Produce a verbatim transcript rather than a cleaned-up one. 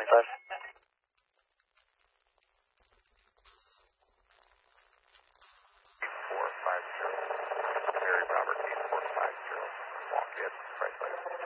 twenty-five. four five zero. Mary Robert eight four five zero. Walk in, right side.